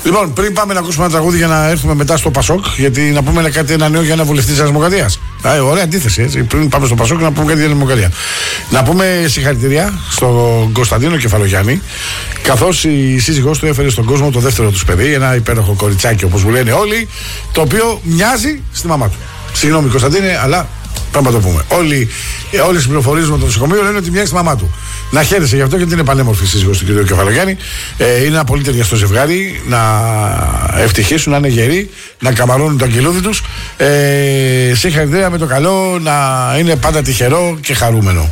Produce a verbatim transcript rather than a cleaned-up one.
Λοιπόν, πριν πάμε να ακούσουμε ένα τραγούδι για να έρθουμε μετά στο Πασόκ, γιατί να πούμε κάτι, ένα νέο για ένα βουλευτή τη Δημοκρατία. Ωραία αντίθεση, έτσι. Πριν πάμε στο Πασόκ, να πούμε κάτι για τη Δημοκρατία. Να πούμε συγχαρητήρια στον Κωνσταντίνο Κεφαλογιάννη, καθώς η σύζυγός του έφερε στον κόσμο το δεύτερο του παιδί, ένα υπέροχο κοριτσάκι, όπως μου λένε όλοι, το οποίο μοιάζει στη μαμά του. Συγγνώμη, Κωνσταντίνε, αλλά πρέπει να το πούμε. Όλοι, όλες οι πληροφορίες με το νοσοκομείο λένε ότι μοιάζει στη μαμά του. Να χαίρεσαι γι' αυτό, γιατί είναι πανέμορφη η σύζυγος του κ. Κεφαλογιάννη. Ε, είναι ένα πολύ ταιριαστό ζευγάρι. Να ευτυχήσουν, να είναι γεροί, να καμαρώνουν το αγγελούδι τους. Ε, συγχαρητήρια με το καλό, να είναι πάντα τυχερό και χαρούμενο.